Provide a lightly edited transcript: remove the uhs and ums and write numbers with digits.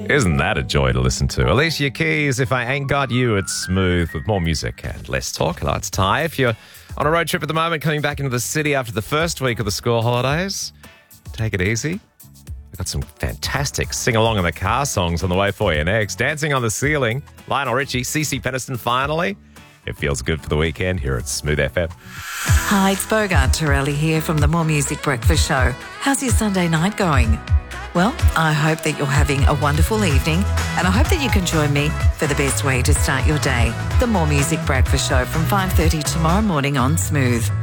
Isn't that a joy to listen to? Alicia Keys, If I Ain't Got You, it's smooth with more music and less talk. Hello, it's Ty. If you're on a road trip at the moment, coming back into the city after the first week of the school holidays, take it easy. We've got some fantastic sing-along in the car songs on the way for you next. Dancing on the Ceiling, Lionel Richie, CeCe Peniston finally. It feels good for the weekend here at Smooth FM. Hi, it's Bogart Torelli here from the More Music Breakfast Show. How's your Sunday night going? Well, I hope that you're having a wonderful evening, and I hope that you can join me for the best way to start your day. The More Music Breakfast Show from 5:30 tomorrow morning on Smooth.